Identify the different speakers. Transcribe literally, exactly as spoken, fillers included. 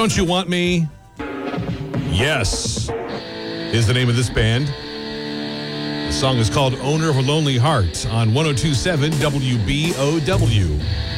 Speaker 1: Don't You Want Me? Yes, is the name of this band. The song is called Owner of a Lonely Heart on one oh two point seven W B O W.